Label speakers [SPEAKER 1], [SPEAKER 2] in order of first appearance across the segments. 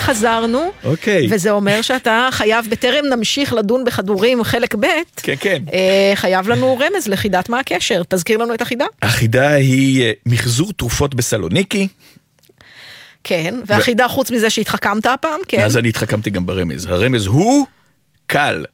[SPEAKER 1] חזרנו, וזה אומר שאתה חייב, בטרם נמשיך לדון בכדורים חלק ב', חייב לנו רמז לחידת מה הקשר. תזכיר לנו את החידה.
[SPEAKER 2] החידה היא מחזור תרופות בסלוניקי.
[SPEAKER 1] כן, והחידה חוץ מזה שהתחכמת הפעם, כן.
[SPEAKER 2] אז אני התחכמתי גם ברמז. הרמז הוא קל.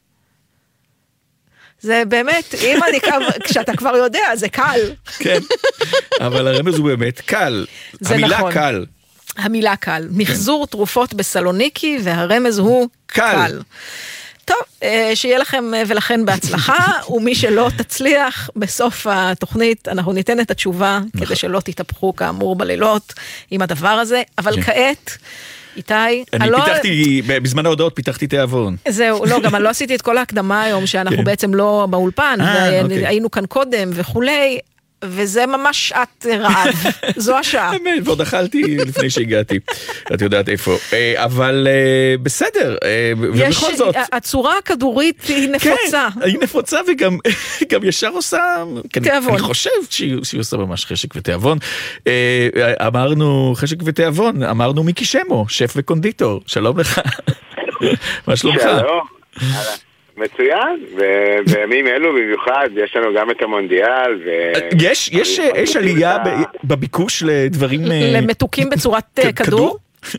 [SPEAKER 1] זה באמת, כשאתה כבר יודע, זה קל.
[SPEAKER 2] כן, אבל הרמז הוא באמת קל. המילה קל.
[SPEAKER 1] המילה קל. מחזור תרופות בסלוניקי, והרמז הוא קל. טוב, שיהיה לכם ולכן בהצלחה, ומי שלא תצליח, בסוף התוכנית אנחנו ניתן את התשובה, כדי שלא תתהפכו כאמור בלילות עם הדבר הזה, אבל כעת, איתי,
[SPEAKER 2] אני פיתחתי, בזמן ההודעות פיתחתי תיאבון.
[SPEAKER 1] זהו, לא, גם אני לא עשיתי את כל ההקדמה היום, שאנחנו בעצם לא באולפן, והיינו כאן קודם וכולי, וזה ממש שעת רעב, זו השעה.
[SPEAKER 2] באמת, ועוד אכלתי לפני שהגעתי, את יודעת איפה. אבל בסדר, ובכל זאת.
[SPEAKER 1] הצורה הכדורית היא נפוצה.
[SPEAKER 2] כן, היא נפוצה וגם ישר עושה,
[SPEAKER 1] תיאבון.
[SPEAKER 2] אני חושב שהיא עושה ממש חשק ותיאבון. אמרנו חשק ותיאבון, אמרנו מיקי שמו, שף וקונדיטור, שלום לך. מה שלומך?
[SPEAKER 3] שלום. מצוין, ובימים אלו במיוחד יש לנו גם את המונדיאל.
[SPEAKER 2] יש עלייה בביקוש לדברים
[SPEAKER 1] למתוקים בצורת כדור?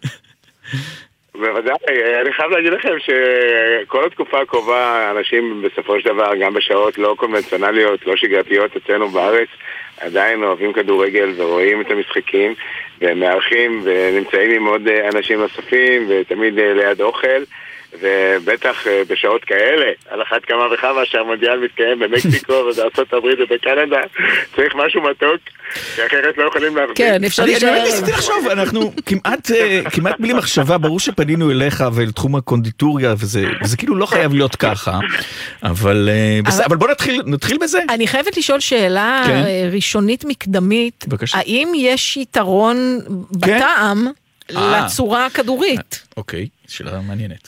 [SPEAKER 3] בוודאי, אני חייב להגיד לכם שכל התקופה הקרובה אנשים בסופו של דבר גם בשעות לא קונבנציונליות, לא שגרתיות אצלנו בארץ עדיין אוהבים כדורגל ורואים את המשחקים ומארחים ונמצאים עם עוד אנשים נוספים ותמיד ליד אוכל, ובטח בשעות כאלה, על אחת כמה וכמה שהמונדיאל מתקיים במקסיקו ובארצות הברית ובקנדה, צריך משהו מתוק, כי אחרת לא יכולים להרגיש.
[SPEAKER 1] כן, אפשר להישאר.
[SPEAKER 2] אני ניסיתי לחשוב, אנחנו כמעט בלי מחשבה, ברור שפנינו אליך ולתחום הקונדיטוריה, וזה כאילו לא חייב להיות ככה, אבל בוא נתחיל בזה.
[SPEAKER 1] אני חייבת לשאול שאלה ראשונית מקדמית, האם יש יתרון בטעם לצורה הכדורית?
[SPEAKER 2] אוקיי, שאלה מעניינת.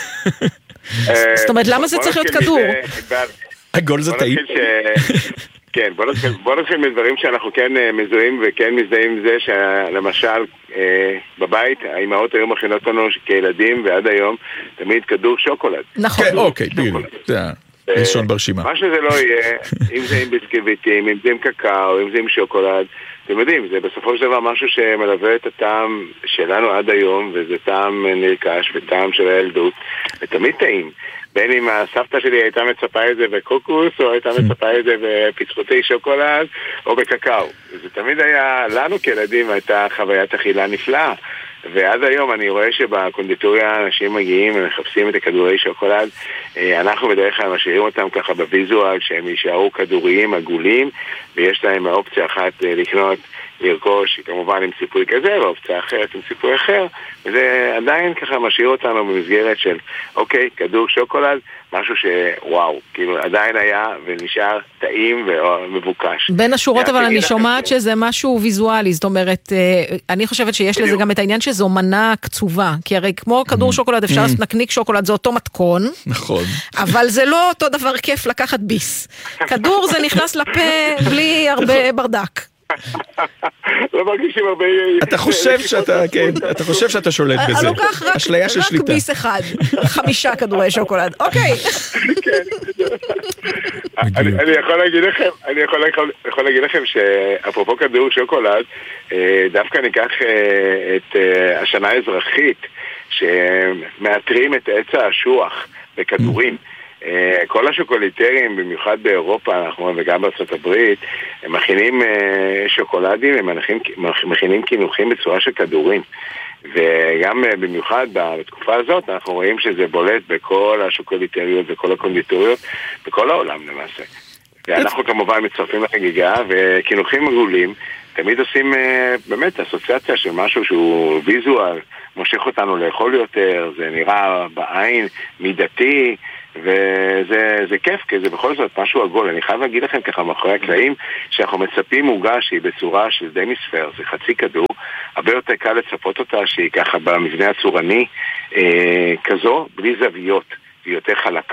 [SPEAKER 1] זאת אומרת, למה זה צריך להיות כדור?
[SPEAKER 2] הגול זה טעים.
[SPEAKER 3] כן, בוא נתחיל מדברים שאנחנו כן מזוהים וכן מזדהים עם זה שלמשל בבית האימהות היו מכינות לנו כילדים ועד היום תמיד כדור שוקולד.
[SPEAKER 1] נכון.
[SPEAKER 2] אוקיי, זה ראשון ברשימה.
[SPEAKER 3] מה שזה לא יהיה, אם זה עם ביסקוויטים, אם זה עם קקאו, אם זה עם שוקולד, אתם יודעים, זה בסופו של דבר משהו שמלווה את הטעם שלנו עד היום, וזה טעם נרכש וטעם של הילדות, ותמיד טעים. בין אם הסבתא שלי הייתה מצפה את זה בקוקוס, או הייתה מצפה את זה בפצחותי שוקולד, או בקקאו. זה תמיד היה, לנו כילדים הייתה חוויית אכילה נפלאה. ועד היום אני רואה שבקונדיטוריה אנשים מגיעים ומחפשים את הכדורי שוקולד. אנחנו בדרך כלל משאירים אותם ככה בוויזואל שהם יישארו כדוריים עגולים, ויש להם האופציה אחת לקנות, לרכוש, כמובן עם סיפוי כזה, ואופציה אחרת עם סיפוי אחר, וזה עדיין ככה משאיר אותנו במסגרת של אוקיי, כדור שוקולד, משהו שוואו, כאילו עדיין היה ונשאר טעים ומבוקש.
[SPEAKER 1] בין השורות אבל אני שומעת שזה משהו ויזואלי, זאת אומרת, אני חושבת שיש לזה גם את העניין שזו מנה קצובה, כי הרי כמו כדור שוקולד אפשר נקניק שוקולד, זה אותו מתכון.
[SPEAKER 2] נכון.
[SPEAKER 1] אבל זה לא אותו דבר כיף לקחת ביס. כדור זה נכנס לפה בלי הרבה ברדק.
[SPEAKER 3] לא מרגישים הרבה...
[SPEAKER 2] אתה חושב שאתה שולט בזה.
[SPEAKER 1] לוקח רק ביס אחד, 5 כדורי שוקולד. אוקיי.
[SPEAKER 3] אני יכול להגיד לכם שאפרופו כדור שוקולד, דווקא ניקח את השנה האזרחית, שמאתרים את עץ האשוח בכדורים. כל השוקוליטרים, במיוחד באירופה, אנחנו וגם בארצות הברית, הם מכינים שוקולדים, הם מכינים קינוחים בצורה של כדורים. וגם במיוחד בתקופה הזאת, אנחנו רואים שזה בולט בכל השוקוליטריות וכל הקונדיטוריות, בכל העולם למעשה. ואנחנו כמובן מצטרפים לחגיגה, וקינוחים עגולים תמיד עושים באמת אסוציאציה של משהו שהוא ויזואל, מושך אותנו לאכול יותר, זה נראה בעין מידתי, וזה כיף, כי זה בכל זאת משהו עגול. אני חייב להגיד לכם ככה מאחורי הקלעים, שאנחנו מצפים עוגה שהיא בצורה של דמיספר, זה חצי כדור, הרבה יותר קל לצפות אותה שהיא ככה במבנה הצורני כזו, בלי זוויות, היא יותר חלקה.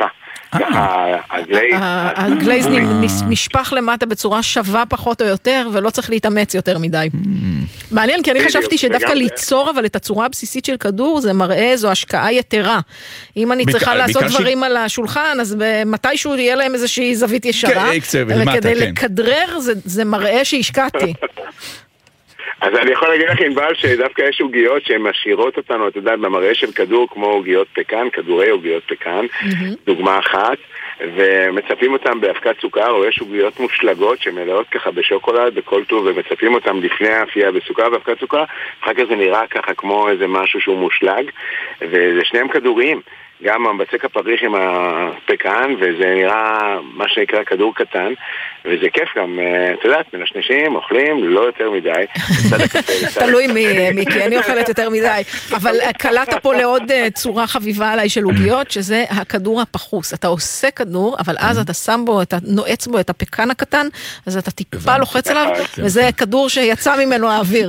[SPEAKER 1] הגלייז נשפך למטה בצורה שווה פחות או יותר, ולא צריך להתאמץ יותר מדי. מעניין, כי אני חשבתי שדווקא ליצור אבל את הצורה הבסיסית של כדור, זה מראה זו השקעה יתרה. אם אני צריכה לעשות דברים על השולחן, אז מתישהו יהיה להם איזושהי זווית ישרה, וכדי לכדרר זה מראה שהשקעתי.
[SPEAKER 3] אז אני יכול להגיד לך, ענבל, שדווקא יש עוגיות שהן משאירות אותנו, אתה יודע, במראה של כדור, כמו עוגיות פקן, כדורי עוגיות פקן, דוגמה אחת, ומצפים אותם באבקת סוכר, או יש עוגיות מושלגות שמלאות ככה בשוקולד, בכל טוב, ומצפים אותם לפני האפייה בסוכר באבקת סוכר, אחר כך זה נראה ככה כמו איזה משהו שהוא מושלג, וזה שניהם כדוריים. גם בצק הפריך עם הפקן, וזה נראה מה שנקרא כדור קטן, וזה כיף גם, אתה יודעת, מנשנשים, אוכלים, לא יותר מדי.
[SPEAKER 1] תלוי מי, כי אני אוכלת יותר מדי. אבל קלעת פה לעוד צורה חביבה עליי של עוגיות, שזה הכדור הפחוס. אתה עושה כדור, אבל אז אתה שם בו, אתה נועץ בו את הפקן הקטן, אז אתה טיפה לוחץ עליו, וזה כדור שיצא ממנו האוויר.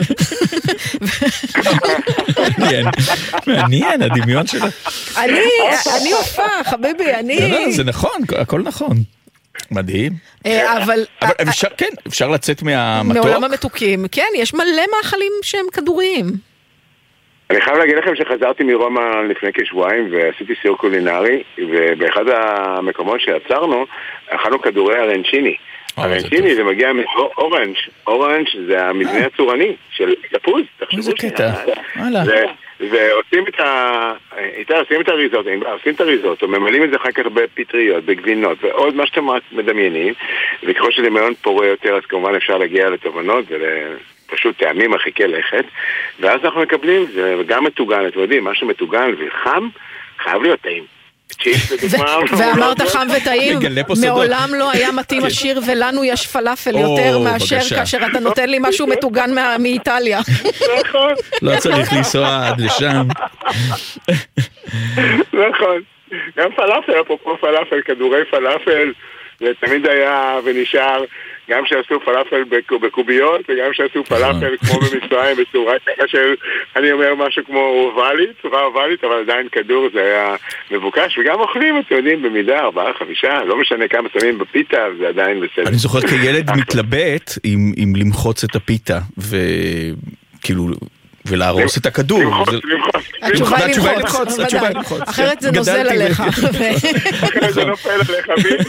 [SPEAKER 2] מעניין, הדמיון שלה.
[SPEAKER 1] אני הופך, חביבי, אני...
[SPEAKER 2] זה נכון, הכל נכון. מדהים.
[SPEAKER 1] אבל
[SPEAKER 2] כן, אפשר לצאת מהמתוק.
[SPEAKER 1] מעולם המתוקים, כן, יש מלא מאכלים שהם כדוריים.
[SPEAKER 3] אני חייב להגיד לכם שחזרתי מרומא לפני כשבועיים ועשיתי סיור קולינרי, ובאחד המקומות שעצרנו, אכלנו כדורי ארנצ'יני. ארנצ'יני זה מגיע מאורנג'. אורנג' זה המבנה הצורני של תפוז.
[SPEAKER 2] איזה קטע.
[SPEAKER 3] ועושים את הריזוטו, ממלאים את זה אחר כך בפטריות, בגבינות, ועוד מה שאתם מדמיינים, וככל שזה מאוד פורה יותר, אז כמובן אפשר להגיע לתובנות ולפשוט טעמים מרחיקי לכת, ואז אנחנו מקבלים, זה גם מטוגן, אתם יודעים, מה שמטוגן וחם, חייב להיות טעים.
[SPEAKER 1] ואמרת חם וטעים, מעולם לא היה מתאים השיר ולנו יש פלאפל יותר מאשר כאשר אתה נותן לי משהו מטוגן מאיטליה.
[SPEAKER 3] נכון.
[SPEAKER 2] לא צריך לנסוע עד לשם.
[SPEAKER 3] נכון. גם פלאפל, אפרופו פלאפל, כדורי פלאפל, זה תמיד היה ונשאר, גם שעשו פלאפל בקוביות, וגם שעשו פלאפל כמו במצרים, בצורה של, אני אומר משהו כמו אובלית, צורה אובלית, אבל עדיין כדור זה היה מבוקש, וגם אוכלים, אתם יודעים, במידה 4-5, לא משנה כמה שמים בפיתה, זה עדיין בסדר.
[SPEAKER 2] אני זוכר כילד מתלבט עם למחוץ את הפיתה, וכאילו... ולהרוס את הכדור.
[SPEAKER 1] התשובה היא למחוץ, אחרת זה נוזל עליך.
[SPEAKER 3] אחרת זה נופל עליך,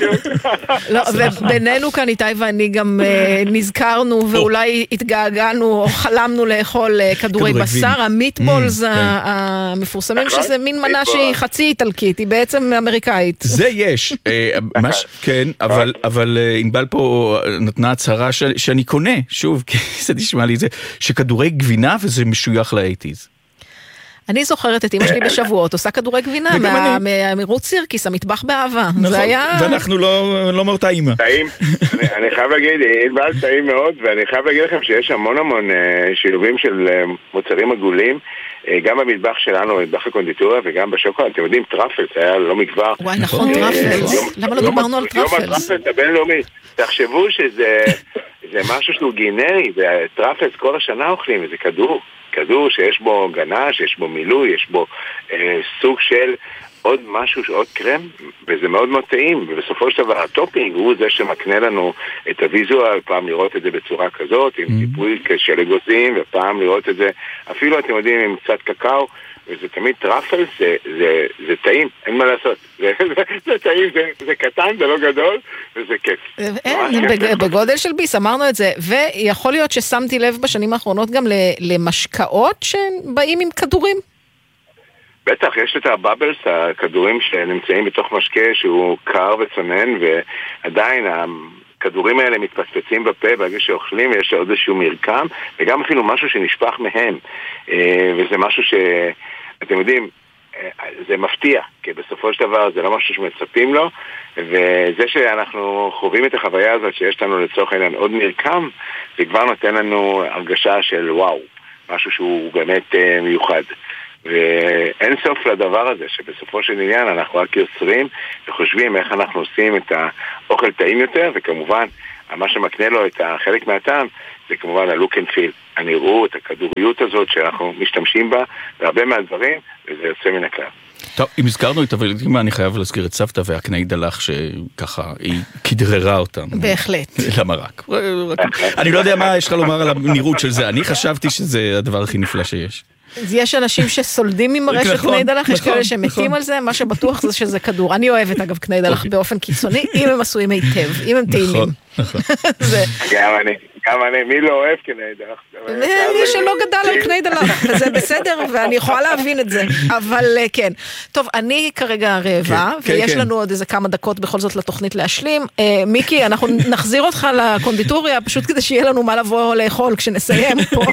[SPEAKER 3] בדיוק.
[SPEAKER 1] ובינינו כאן איתי ואני גם נזכרנו ואולי התגעגענו או חלמנו לאכול כדורי בשר, המיטבולס המפורסמים, שזה מין מנה שהיא חצי איטלקית, היא בעצם אמריקאית.
[SPEAKER 2] זה יש, כן, אבל ענבל פה נתנה הצהרה שאני קונה, שוב, כי זה נשמע לי זה, שכדורי גבינה וזה משוייך ל-80s.
[SPEAKER 1] אני זוכרת את אמא שלי בשבועות, עושה כדורי גבינה מרוץ סירקיס, המטבח באהבה.
[SPEAKER 2] ואנחנו לא מאותה אמא.
[SPEAKER 3] טעים, אני חייב להגיד, ענבל טעים מאוד, ואני חייב להגיד לכם שיש המון שילובים של מוצרים עגולים, גם במטבח שלנו, במטבח הקונדיטוריה, וגם בשוקולד, אתם יודעים, טראפלס היה לא מכבר.
[SPEAKER 1] וואי, נכון, טראפלס. למה לא דיברנו על טראפלס?
[SPEAKER 3] יום הטראפלס הבינלאומי. תחשבו שזה משהו שהוא גינרי, וטראפלס כל השנה אוכלים, וזה כדור שיש בו גנה, שיש בו מילוי, יש בו סוג של עוד משהו, עוד קרם, וזה מאוד מאוד טעים, ובסופו של דבר הטופינג הוא זה שמקנה לנו את הוויזואל, פעם לראות את זה בצורה כזאת, עם טיפוי של אגוזים, ופעם לראות את זה, אפילו אתם יודעים, עם קצת קקאו, וזה תמיד טראפל, זה טעים, אין מה לעשות. זה טעים, זה קטן, זה לא גדול, וזה כיף.
[SPEAKER 1] בגודל של ביס, אמרנו את זה, ויכול להיות ששמתי לב בשנים האחרונות גם למשקאות שבאים עם כדורים.
[SPEAKER 3] בטח, יש את הבאבלס, הכדורים שנמצאים בתוך משקה שהוא קר וצונן, ועדיין הכדורים האלה מתפספסים בפה ברגע שאוכלים, יש עוד איזשהו מרקם, וגם אפילו משהו שנשפך מהם. וזה משהו שאתם יודעים, זה מפתיע, כי בסופו של דבר זה לא משהו שמצפים לו, וזה שאנחנו חווים את החוויה הזאת שיש לנו לצורך העניין עוד מרקם, זה כבר נותן לנו הרגשה של וואו, משהו שהוא באמת מיוחד. ואין סוף לדבר הזה, שבסופו של עניין אנחנו רק יוצרים וחושבים איך אנחנו עושים את האוכל טעים יותר, וכמובן מה שמקנה לו את החלק מהטעם זה כמובן הלוק אנד פיל, הנראות, הכדוריות הזאת שאנחנו משתמשים בה בהרבה מהדברים, וזה יוצא מן הכלל.
[SPEAKER 2] טוב, אם הזכרנו את הוולדימה, אני חייב להזכיר את סבתא והקנאי דלח, שככה היא כדררה אותם.
[SPEAKER 1] בהחלט.
[SPEAKER 2] למרק. אני לא יודע מה יש לך לומר על הנראות של זה, אני חשבתי שזה הדבר הכי נפלא שיש.
[SPEAKER 1] יש אנשים שסולדים ממראה של קנאי דלח, יש כאלה שמתים על זה, מה שבטוח זה שזה כדור. אני אוהבת אגב קנאי דלח באופן קיצוני, אם הם עשויים היטב, אם הם טעימים.
[SPEAKER 3] גם אני, מי לא אוהב קנאי דלח?
[SPEAKER 1] מי שלא גדל על קנאי דלח, זה בסדר, ואני יכולה להבין את זה, אבל כן. טוב, אני כרגע רעבה, ויש לנו עוד איזה כמה דקות בכל זאת לתוכנית להשלים. מיקי, אנחנו נחזיר אותך לקונדיטוריה, פשוט כדי שיהיה לנו מה לבוא לאכול כשנסיים פה.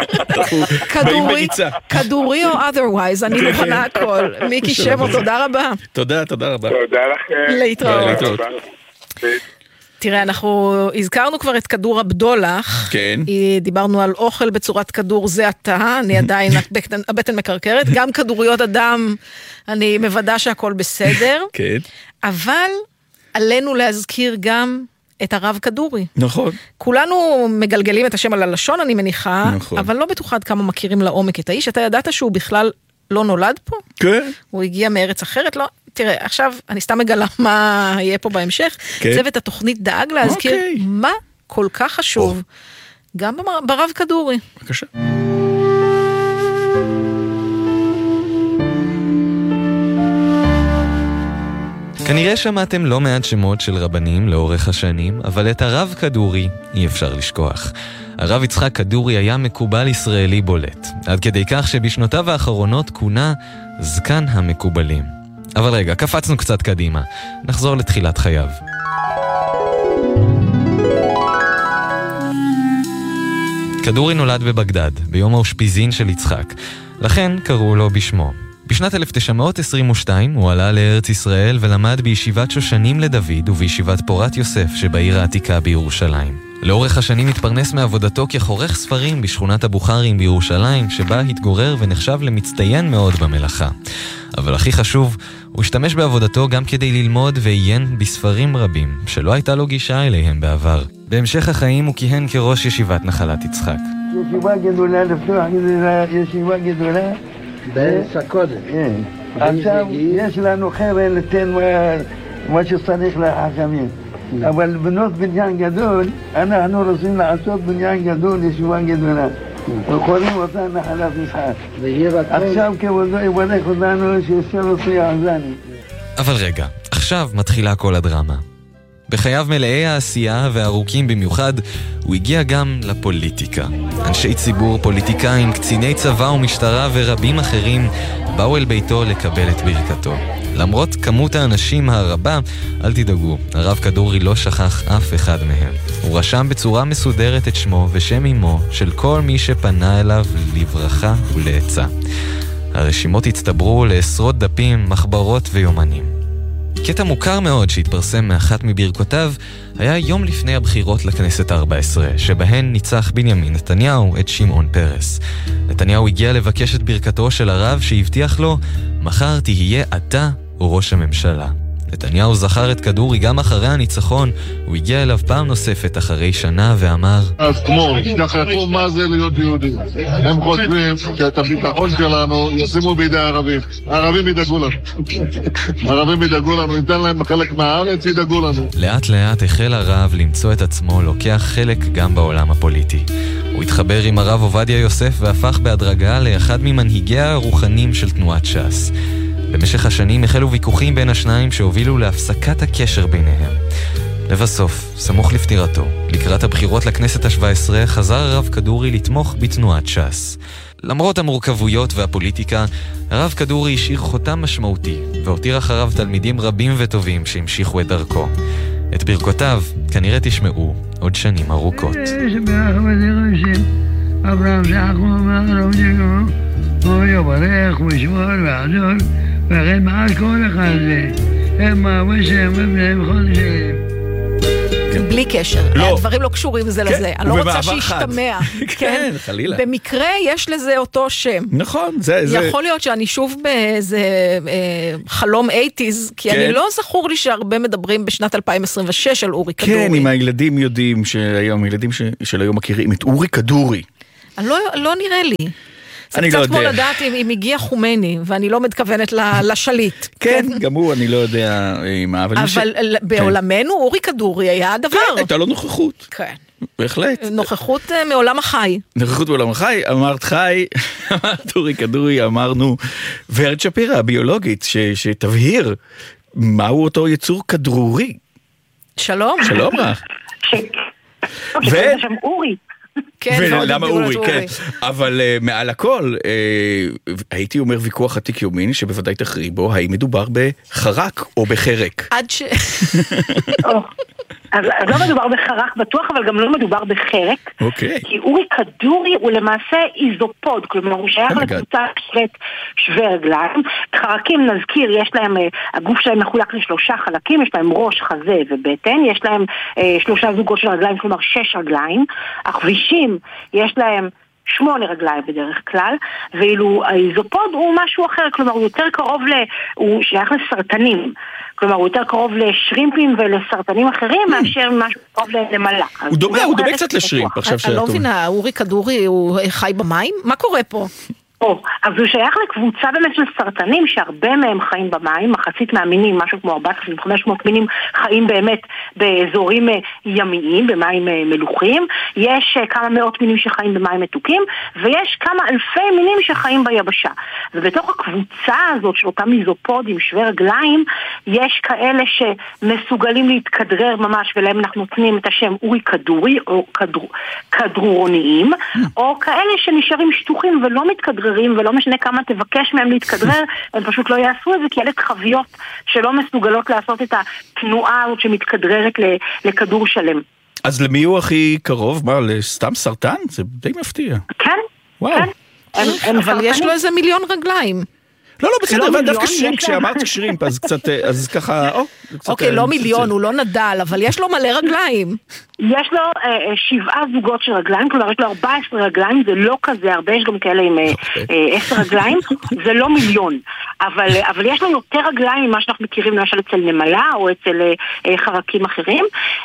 [SPEAKER 1] כדורי או otherwise, אני מוכנה הכל. מיקי שמו, תודה רבה.
[SPEAKER 2] תודה רבה.
[SPEAKER 3] תודה לכם.
[SPEAKER 1] להתראות. תראה, אנחנו הזכרנו כבר את כדור הבדולח.
[SPEAKER 2] כן.
[SPEAKER 1] דיברנו על אוכל בצורת כדור, זה אתה, אני עדיין, הבטן מקרקרת. גם כדוריות אדם, אני מוודא שהכל בסדר.
[SPEAKER 2] כן.
[SPEAKER 1] אבל עלינו להזכיר גם את הרב כדורי.
[SPEAKER 2] נכון.
[SPEAKER 1] כולנו מגלגלים את השם על הלשון, אני מניחה,
[SPEAKER 2] נכון.
[SPEAKER 1] אבל לא בטוח עד כמה מכירים לעומק את האיש. אתה ידעת שהוא בכלל לא נולד פה?
[SPEAKER 2] כן.
[SPEAKER 1] הוא הגיע מארץ אחרת? לא. תראה, עכשיו אני סתם מגלה מה יהיה פה בהמשך.
[SPEAKER 2] כן.
[SPEAKER 1] צוות התוכנית דאג להזכיר מה כל כך חשוב, גם ברב כדורי.
[SPEAKER 2] בבקשה.
[SPEAKER 4] כנראה שמעתם לא מעט שמות של רבנים לאורך השנים, אבל את הרב כדורי אי אפשר לשכוח. הרב יצחק כדורי היה מקובל ישראלי בולט, עד כדי כך שבשנותיו האחרונות כונה זקן המקובלים. אבל רגע, קפצנו קצת קדימה. נחזור לתחילת חייו. כדורי נולד בבגדד, ביום האושפיזין של יצחק. לכן קראו לו בשמו. בשנת 1922 הוא עלה לארץ ישראל ולמד בישיבת שושנים לדוד ובישיבת פורת יוסף שבעיר העתיקה בירושלים. לאורך השנים התפרנס מעבודתו כחורך ספרים בשכונת הבוכרים בירושלים, שבה התגורר ונחשב למצטיין מאוד במלאכה. אבל הכי חשוב, הוא השתמש בעבודתו גם כדי ללמוד ועיין בספרים רבים, שלא הייתה לו גישה אליהם בעבר. בהמשך החיים הוא כיהן כראש ישיבת נחלת יצחק.
[SPEAKER 5] ישיבה גדולה לפתוח, ישיבה גדולה. בארץ הקודש. עכשיו יש לנו חרם לתן מה שצריך לחכמים. אבל בנות בניין גדול, אנחנו רוצים לעשות בניין גדול, ישיבה גדולה. וקוראים אותה נחלת יצחק. עכשיו כבודו יברך אותנו שישר אותי עזני.
[SPEAKER 4] אבל רגע, עכשיו מתחילה כל הדרמה. בחייו מלאי העשייה והארוכים במיוחד, הוא הגיע גם לפוליטיקה. אנשי ציבור, פוליטיקאים, קציני צבא ומשטרה ורבים אחרים באו אל ביתו לקבל את ברכתו. למרות כמות האנשים הרבה, אל תדאגו, הרב כדורי לא שכח אף אחד מהם. הוא רשם בצורה מסודרת את שמו ושם אמו של כל מי שפנה אליו לברכה ולעצה. הרשימות הצטברו לעשרות דפים, מחברות ויומנים. קטע מוכר מאוד שהתפרסם מאחת מברכותיו היה יום לפני הבחירות לכנסת ה-14, שבהן ניצח בנימין נתניהו את שמעון פרס. נתניהו הגיע לבקש את ברכתו של הרב שהבטיח לו, מחר תהיה אתה וראש הממשלה. נתניהו זכר את כדורי גם אחרי הניצחון, הוא הגיע אליו פעם נוספת אחרי שנה ואמר,
[SPEAKER 6] אז כמו, שכחו מה זה להיות יהודי. הם חושבים שאת הביטחון שלנו ישימו בידי הערבים. הערבים ידאגו לנו. הערבים ידאגו לנו, ניתן להם חלק מהארץ, ידאגו לנו.
[SPEAKER 4] לאט לאט החל הרב למצוא את עצמו לוקח חלק גם בעולם הפוליטי. הוא התחבר עם הרב עובדיה יוסף והפך בהדרגה לאחד ממנהיגיה הרוחנים של תנועת ש"ס. במשך השנים החלו ויכוחים בין השניים שהובילו להפסקת הקשר ביניהם. לבסוף, סמוך לפטירתו, לקראת הבחירות לכנסת ה-17, חזר הרב כדורי לתמוך בתנועת ש"ס. למרות המורכבויות והפוליטיקה, הרב כדורי השאיר חותם משמעותי, והותיר אחריו תלמידים רבים וטובים שהמשיכו את דרכו. את ברכותיו כנראה תשמעו עוד שנים ארוכות.
[SPEAKER 5] אברהם יעקב ואברהם יעקב, הוא יברך וישמור ויעזור, וכן מעל כל אחד זה, הם אהבו שהם ובניהם חודשים.
[SPEAKER 1] בלי קשר, הדברים לא קשורים זה לזה, אני לא רוצה שישתמע.
[SPEAKER 2] כן, חלילה.
[SPEAKER 1] במקרה יש לזה אותו שם.
[SPEAKER 2] נכון,
[SPEAKER 1] יכול להיות שאני שוב באיזה חלום 80s, כי אני לא זכור לי שהרבה מדברים בשנת 2026 על אורי כדורי.
[SPEAKER 2] כן, אם הילדים יודעים שהיום, הילדים של היום מכירים את אורי כדורי.
[SPEAKER 1] לא נראה לי. זה קצת כמו לדעת אם הגיע חומני, ואני לא מתכוונת לשליט.
[SPEAKER 2] כן, גם הוא, אני לא יודע מה. אבל
[SPEAKER 1] בעולמנו אורי כדורי היה הדבר.
[SPEAKER 2] כן, הייתה לו נוכחות.
[SPEAKER 1] כן.
[SPEAKER 2] בהחלט.
[SPEAKER 1] נוכחות מעולם החי.
[SPEAKER 2] נוכחות מעולם החי, אמרת חי, אמרת אורי כדורי, אמרנו, ורד שפירא, הביולוגית, שתבהיר מהו אותו יצור כדרורי.
[SPEAKER 1] שלום.
[SPEAKER 2] שלום לך.
[SPEAKER 7] זה שם אורי.
[SPEAKER 2] ולמה אורי, כן. אבל מעל הכל, הייתי אומר ויכוח עתיק יומין, שבוודאי תכריע בו, האם מדובר בחרק או בחרק?
[SPEAKER 1] עד ש...
[SPEAKER 7] אז לא מדובר בחרק בטוח, אבל גם לא מדובר בחרק.
[SPEAKER 2] אוקיי.
[SPEAKER 7] כי אורי כדורי הוא למעשה איזופוד, כלומר הוא שייך לקבוצה שווה רגליים. חרקים, נזכיר, יש להם, הגוף שלהם מחולק לשלושה חלקים, יש להם ראש, חזה ובטן, יש להם 3 זוגות של רגליים, כלומר 6 רגליים. הכבישים, יש להם 8 רגליים בדרך כלל, ואילו האיזופוד הוא משהו אחר, כלומר הוא יותר קרוב הוא שייך לסרטנים, כלומר הוא יותר קרוב לשרימפים ולסרטנים אחרים מאשר משהו קרוב למלא.
[SPEAKER 2] הוא דומה קצת לשרימפ.
[SPEAKER 1] אני לא מבינה, אורי כדורי הוא חי במים? מה קורה פה?
[SPEAKER 7] אז הוא שייך לקבוצה באמת של סרטנים שהרבה מהם חיים במים, מחצית מהמינים, משהו כמו 4,500 מינים חיים באמת באזורים ימיים, במים מלוחים, יש כמה מאות מינים שחיים במים מתוקים, ויש כמה אלפי מינים שחיים ביבשה. ובתוך הקבוצה הזאת של אותם איזופודים, שווי רגליים, יש כאלה שמסוגלים להתכדרר ממש, ולהם אנחנו נותנים את השם אורי כדורי, או כדרורוניים, או כאלה שנשארים שטוחים ולא מתכדררים, ולא משנה כמה תבקש מהם להתכדרר, הם פשוט לא יעשו את זה, כי אלה חוויות שלא מסוגלות לעשות את התנועה הזאת שמתכדררת לכדור שלם.
[SPEAKER 2] אז למי הוא הכי קרוב? מה, לסתם סרטן? זה די מפתיע.
[SPEAKER 7] כן,
[SPEAKER 2] וואו.
[SPEAKER 7] כן.
[SPEAKER 1] אבל יש לו איזה 1,000,000 רגליים.
[SPEAKER 2] לא, בסדר, אבל דווקא שרימפ, כשאמרת שרימפ, אז קצת, אז ככה,
[SPEAKER 1] אוקיי, לא 1,000,000, הוא לא נדל, אבל יש לו מלא רגליים.
[SPEAKER 7] יש לו 7 זוגות של רגליים, כלומר יש לו 14 רגליים, זה לא כזה הרבה, יש גם כאלה עם 10 רגליים, זה לא 1,000,000, אבל יש לו יותר רגליים ממה שאנחנו מכירים למשל אצל נמלה או אצל חרקים אחרים,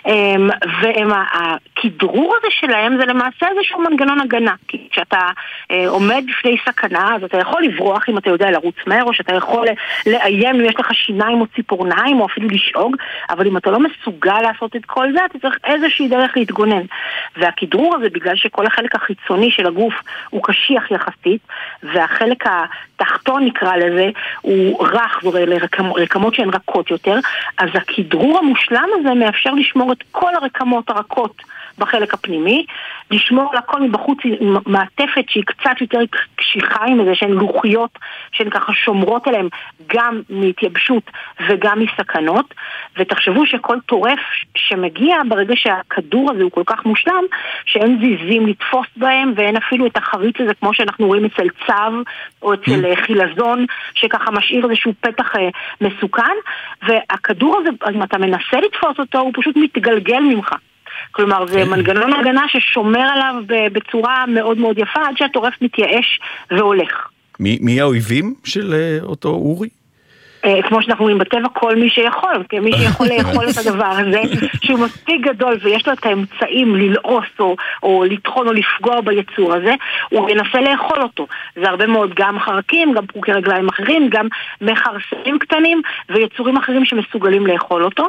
[SPEAKER 7] והכדרור הזה שלהם זה למעשה איזשהו מנגנון הגנה, כי כשאתה עומד בפני סכנה, אז אתה יכול לברוח אם אתה יודע לרוץ מהר, או שאתה יכול לאיים אם יש לך שיניים או ציפורניים, או אפילו לשאוג, אבל אם אתה לא מסוגל לעשות את כל זה, אתה צריך איזושהי דרך להתגונן. והכדרור הזה, בגלל שכל החלק החיצוני של הגוף הוא קשיח יחסית, והחלק התחתון נקרא לזה, הוא רך, רקמות שהן רכות יותר, אז הכדרור המושלם הזה מאפשר לשמור את כל הרקמות הרכות בחלק הפנימי, לשמור על הכל מבחוץ עם מעטפת שהיא קצת יותר קשיחה עם איזה שהן לוחיות שהן ככה שומרות עליהן גם מהתייבשות וגם מסכנות, ותחשבו שכל טורף שמגיע ברגע שהכדור הזה הוא כל כך מושלם שאין זיזים לתפוס בהם ואין אפילו את החריץ הזה כמו שאנחנו רואים אצל צב או אצל חילזון שככה משאיר איזשהו פתח מסוכן, והכדור הזה אם אתה מנסה לתפוס אותו הוא פשוט מתגלגל ממך. כלומר, זה מנגנון הגנה ששומר עליו בצורה מאוד מאוד יפה, עד שהטורף מתייאש והולך.
[SPEAKER 2] מי האויבים של אותו אורי?
[SPEAKER 7] כמו שאנחנו רואים בטבע, כל מי שיכול, מי שיכול לאכול את הדבר הזה, שהוא מספיק גדול ויש לו את האמצעים ללעוס או לטחון או לפגוע ביצור הזה, הוא ינסה לאכול אותו. זה הרבה מאוד גם חרקים, גם פרוקי רגליים אחרים, גם מחרסים קטנים ויצורים אחרים שמסוגלים לאכול אותו.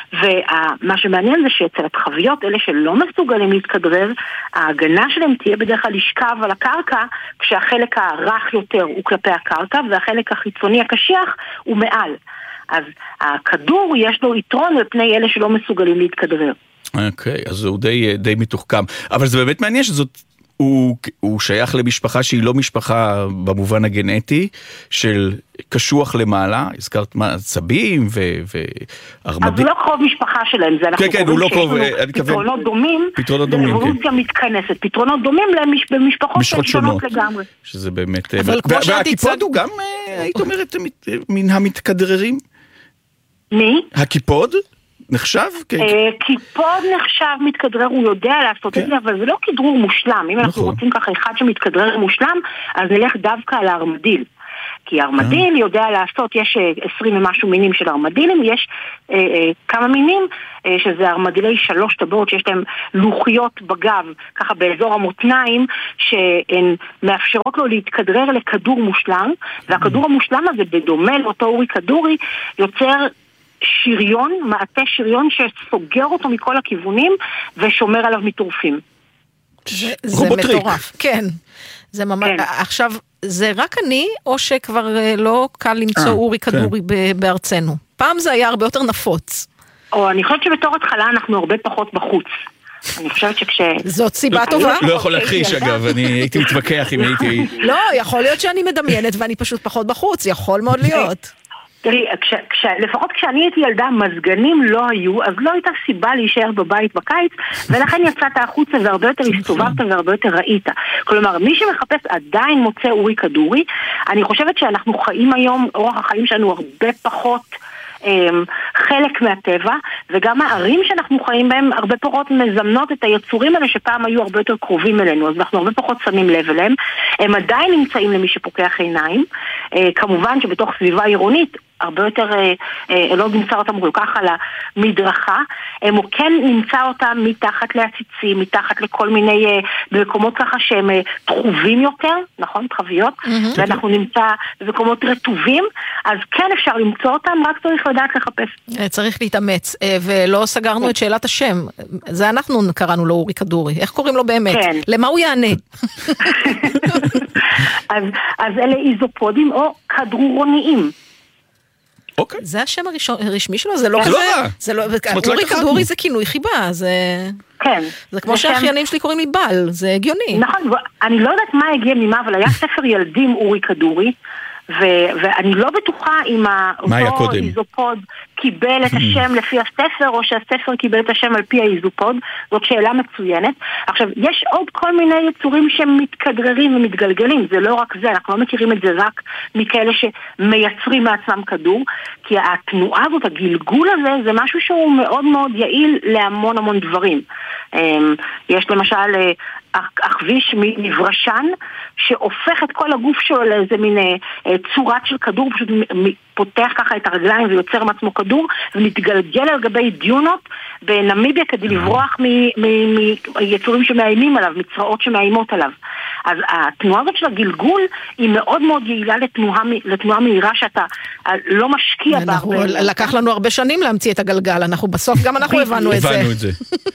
[SPEAKER 7] ומה שמעניין זה שאצל התחביות, אלה שלא מסוגלים להתכדרר, ההגנה שלהם תהיה בדרך כלל לשכב על הקרקע, כשהחלק הרך יותר הוא כלפי הקרקע, והחלק החיצוני הקשיח הוא מעל. אז הכדור יש לו יתרון לפני אלה שלא מסוגלים להתכדרר.
[SPEAKER 2] אוקיי, אז הוא די מתוחכם. אבל זה באמת מעניין שזאת, הוא שייך למשפחה שהיא לא משפחה במובן הגנטי, של קשוח למעלה, הזכרת מה, צבים וארמדים.
[SPEAKER 7] אז הוא לא קרוב משפחה שלהם, זה אנחנו קוראים שיש פתרונות דומים, זה אבולוציה מתכנסת, פתרונות דומים במשפחות שונות לגמרי.
[SPEAKER 2] שזה באמת, והקיפוד הוא גם, היית אומרת, מן המתכדררים?
[SPEAKER 7] מי?
[SPEAKER 2] הקיפוד? נחשב?
[SPEAKER 7] קיפוד נחשב מתכדרר, הוא יודע לעשות את זה, אבל זה לא כדרור מושלם. אם אנחנו רוצים ככה אחד שמתכדרר מושלם, אז נלך דווקא על הארמדיל. כי ארמדיל יודע לעשות, יש 20 ומשהו מינים של ארמדילים, יש כמה מינים שזה ארמדילי 3 טבעות שיש להם לוחיות בגב, ככה באזור המותניים, שהן מאפשרות לו להתכדרר לכדור מושלם, והכדור המושלם הזה בדומה לאותו אורי כדורי יוצר שריון, מעטה שריון שסוגר אותו מכל הכיוונים ושומר עליו מטורפים.
[SPEAKER 1] זה מטורף, כן. זה ממש, עכשיו, זה רק אני, או שכבר לא קל למצוא אורי כדורי בארצנו? פעם זה היה הרבה יותר נפוץ.
[SPEAKER 7] אני חושבת שבתור התחלה אנחנו הרבה פחות בחוץ. אני חושבת
[SPEAKER 1] זאת סיבה טובה.
[SPEAKER 2] לא יכול להכחיש אגב, אני הייתי מתווכח אם הייתי...
[SPEAKER 1] לא, יכול להיות שאני מדמיינת ואני פשוט פחות בחוץ, יכול מאוד להיות.
[SPEAKER 7] תראי, לפחות כשאני הייתי ילדה, מזגנים לא היו, אז לא הייתה סיבה להישאר בבית בקיץ, ולכן יצאת החוצה והרבה יותר הסתובבת והרבה יותר ראית. כלומר, מי שמחפש עדיין מוצא אורי כדורי, אני חושבת שאנחנו חיים היום, אורח החיים שלנו הרבה פחות חלק מהטבע, וגם הערים שאנחנו חיים בהם הרבה פחות מזמנות את היצורים האלה שפעם היו הרבה יותר קרובים אלינו, אז אנחנו הרבה פחות שמים לב אליהם. הם עדיין נמצאים למי שפוקח עיניים, כמובן שבתוך סביבה עירונית הרבה יותר לא נמצא אותם כל כך על המדרכה, הוא כן נמצא אותם מתחת לעציצים, מתחת לכל מיני מקומות ככה שהם תחובים יותר, נכון? תחביות, ואנחנו נמצא במקומות רטובים, אז כן אפשר למצוא אותם, רק צריך לדעת לחפש.
[SPEAKER 1] צריך להתאמץ, ולא סגרנו את שאלת השם, זה אנחנו קראנו לו אורי כדורי, איך קוראים לו באמת? למה הוא יענה?
[SPEAKER 7] אז אלה איזופודים או כדרורוניים.
[SPEAKER 2] אוקיי.
[SPEAKER 1] זה השם הרשמי שלו, זה לא כזה, אורי כדורי זה כינוי חיבה, זה כמו שהאחיינים שלי קוראים לי בל, זה הגיוני.
[SPEAKER 7] נכון, אני לא יודעת מה הגיע ממה, אבל היה ספר ילדים אורי כדורי, ואני לא בטוחה אם אותו איזופוד קיבל את השם לפי הספר, או שהספר קיבל את השם על פי האיזופוד. זאת שאלה מצוינת. עכשיו, יש עוד כל מיני יצורים שמתכדררים ומתגלגלים, זה לא רק זה, אנחנו לא מכירים את זה רק מכאלה שמייצרים מעצמם כדור, כי התנועה הזאת, הגלגול הזה, זה משהו שהוא מאוד מאוד יעיל להמון המון דברים. יש למשל אכביש מברשן שהופך את כל הגוף שלו לאיזה מין צורת של כדור, פשוט פותח ככה את הרגליים ויוצר מעצמו כדור ומתגלגל על גבי דיונות בנמיביה כדי לברוח מיצורים שמאיימים עליו, מצרעות שמאיימות עליו. אז התנועה הזאת של הגלגול היא מאוד מאוד יעילה לתנועה מהירה שאתה לא משקיע בה.
[SPEAKER 1] לקח לנו הרבה שנים להמציא את הגלגל, בסוף גם אנחנו הבנו את זה.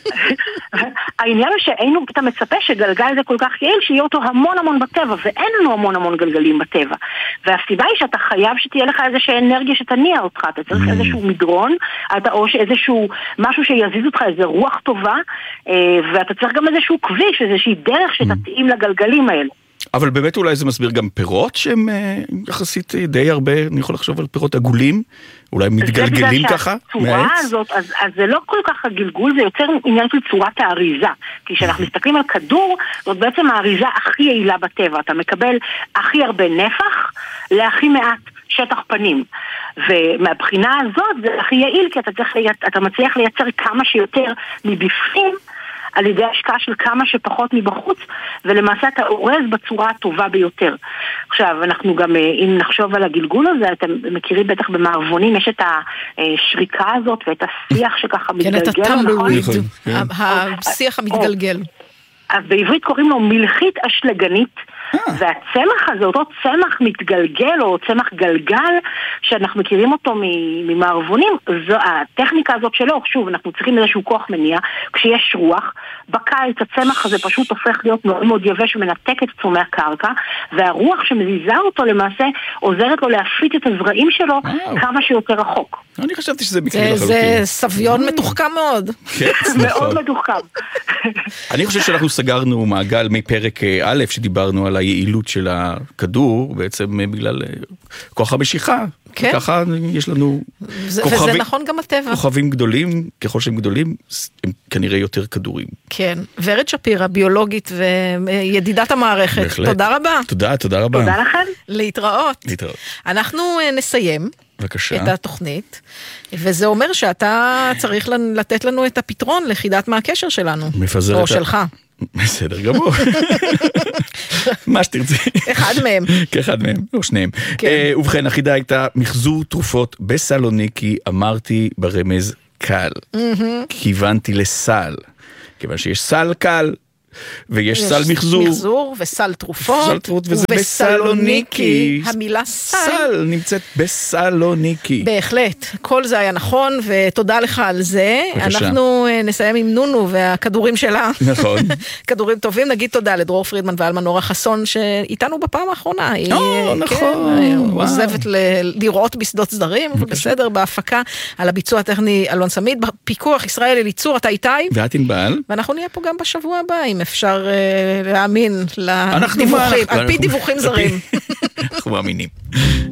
[SPEAKER 7] העניין הוא שהיינו, אתה מצפה שגלגל זה כל כך יעיל, שיהיה אותו המון המון בטבע, ואין לנו המון המון גלגלים בטבע. והסיבה היא שאתה חייב שתהיה לך איזושהי אנרגיה שתניע אותך, אתה צריך איזשהו מדרון, או איזשהו משהו שיזיז אותך, איזו רוח טובה, ואתה צריך גם איזשהו כביש, איזושהי דרך שתתאים לגלגלים האלה.
[SPEAKER 2] אבל באמת אולי זה מסביר גם פירות שהם יחסית די הרבה, אני יכול לחשוב על פירות עגולים, אולי מתגלגלים ככה
[SPEAKER 7] מהעץ? הזאת, אז זה לא כל כך הגלגול, זה יותר עניין של צורת האריזה. כי כשאנחנו מסתכלים על כדור, זאת בעצם האריזה הכי יעילה בטבע. אתה מקבל הכי הרבה נפח להכי מעט שטח פנים. ומהבחינה הזאת זה הכי יעיל, כי אתה מצליח לייצר כמה שיותר מבפנים, על ידי השקעה של כמה שפחות מבחוץ, ולמעשה אתה אורז בצורה הטובה ביותר. עכשיו, אנחנו גם, אם נחשוב על הגלגול הזה, אתם מכירים בטח במערבונים, יש את השריקה הזאת, ואת השיח שככה מתגלגל.
[SPEAKER 1] כן, את הטמבלוויד, השיח המתגלגל.
[SPEAKER 7] אז בעברית קוראים לו מלחית אשלגנית, והצמח הזה, אותו צמח מתגלגל או צמח גלגל שאנחנו מכירים אותו ממערבונים, הטכניקה הזאת שלו, שוב, אנחנו צריכים איזשהו כוח מניע, כשיש רוח, בקיץ הצמח הזה פשוט הופך להיות מאוד מאוד יבש ומנתק את צומי הקרקע, והרוח שמזיזה אותו למעשה עוזרת לו להפיץ את הזרעים שלו כמה שיותר רחוק.
[SPEAKER 2] אני חשבתי שזה מקרה לחלוטין.
[SPEAKER 1] זה סביון מתוחכם מאוד.
[SPEAKER 7] מאוד מתוחכם.
[SPEAKER 2] אני חושב שאנחנו סגרנו מעגל מפרק א' שדיברנו על היעילות של הכדור, בעצם בגלל כוח המשיכה.
[SPEAKER 1] כן.
[SPEAKER 2] ככה יש לנו
[SPEAKER 1] וזה נכון גם הטבע.
[SPEAKER 2] כוכבים גדולים, ככל שהם גדולים, הם כנראה יותר כדורים.
[SPEAKER 1] כן. ורד שפירא, ביולוגית וידידת המערכת.
[SPEAKER 2] בהחלט.
[SPEAKER 1] תודה רבה.
[SPEAKER 2] תודה רבה.
[SPEAKER 7] תודה לכם.
[SPEAKER 1] להתראות. אנחנו נסיים.
[SPEAKER 2] בבקשה.
[SPEAKER 1] את התוכנית, וזה אומר שאתה צריך לתת לנו את הפתרון לחידת מה הקשר שלנו.
[SPEAKER 2] מפזר
[SPEAKER 1] או שלך.
[SPEAKER 2] בסדר גמור. מה שתרצי.
[SPEAKER 1] אחד מהם.
[SPEAKER 2] כאחד מהם, או שניהם. ובכן, החידה הייתה מחזור תרופות בסלוניקי, אמרתי ברמז קל. כיוונתי לסל. כיוון שיש סל קל, ויש סל מחזור.
[SPEAKER 1] מחזור וסל תרופות.
[SPEAKER 2] וזה בסלוניקי.
[SPEAKER 1] המילה סל.
[SPEAKER 2] סל נמצאת בסלוניקי.
[SPEAKER 1] בהחלט. כל זה היה נכון, ותודה לך על זה.
[SPEAKER 2] בבקשה.
[SPEAKER 1] אנחנו נסיים עם נונו והכדורים שלה.
[SPEAKER 2] נכון.
[SPEAKER 1] כדורים טובים. נגיד תודה לדרור פרידמן ואלמנורה חסון, שאיתנו בפעם האחרונה.
[SPEAKER 2] נכון.
[SPEAKER 1] עוזבת לראות בשדות סדרים, בסדר, בהפקה, על הביצוע הטכני אלון סמיד, בפיקוח ישראל אליצור, אתה איתי.
[SPEAKER 2] ואת ענבל.
[SPEAKER 1] ואנחנו נהיה פה גם בשבוע הבא, אם אפשר להאמין לדיווחים, על פי דיווחים זרים.
[SPEAKER 2] אנחנו מאמינים.